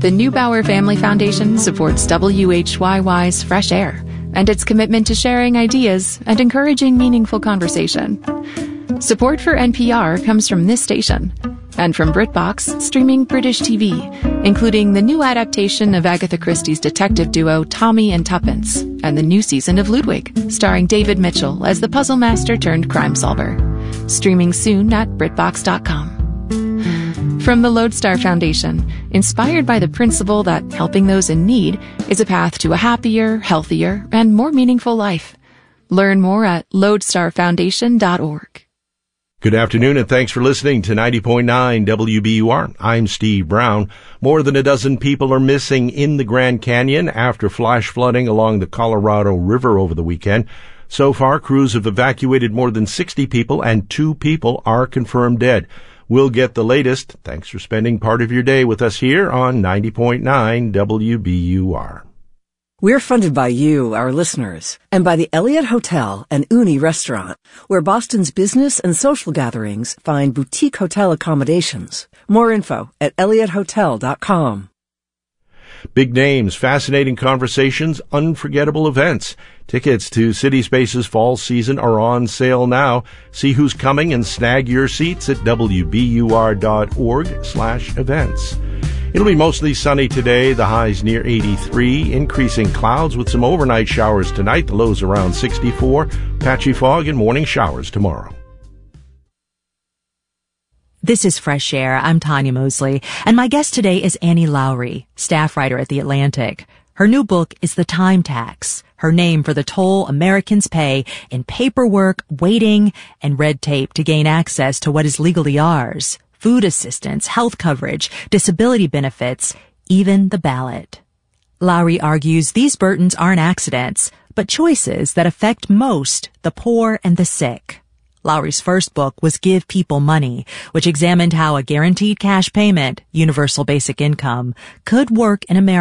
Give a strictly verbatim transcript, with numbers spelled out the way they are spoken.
The Neubauer Family Foundation supports W H Y Y's Fresh Air and its commitment to sharing ideas and encouraging meaningful conversation. Support for N P R comes from this station and from BritBox, streaming British T V, including the new adaptation of Agatha Christie's detective duo Tommy and Tuppence and the new season of Ludwig, starring David Mitchell as the puzzle master turned crime solver. Streaming soon at BritBox dot com. From the Lodestar Foundation, inspired by the principle that helping those in need is a path to a happier, healthier, and more meaningful life. Learn more at lodestar foundation dot org. Good afternoon, and thanks for listening to ninety point nine W B U R. I'm Steve Brown. More than a dozen people are missing in the Grand Canyon after flash flooding along the Colorado River over the weekend. So far, crews have evacuated more than sixty people, and two people are confirmed dead. We'll get the latest. Thanks for spending part of your day with us here on ninety point nine W B U R. We're funded by you, our listeners, and by the Elliott Hotel and Uni Restaurant, where Boston's business and social gatherings find boutique hotel accommodations. More info at elliott hotel dot com. Big names, fascinating conversations, unforgettable events. Tickets to City Space's fall season are on sale now. See who's coming and snag your seats at W B U R dot org slash events. It'll be mostly sunny today, the highs near eighty-three, increasing clouds with some overnight showers tonight, the lows around sixty-four, patchy fog and morning showers tomorrow. This is Fresh Air. I'm Tanya Mosley, and my guest today is Annie Lowrey, staff writer at The Atlantic. Her new book is The Time Tax, her name for the toll Americans pay in paperwork, waiting, and red tape to gain access to what is legally ours. Food assistance, health coverage, disability benefits, even the ballot. Lowrey argues these burdens aren't accidents, but choices that affect most the poor and the sick. Lowrey's first book was Give People Money, which examined how a guaranteed cash payment, universal basic income, could work in America.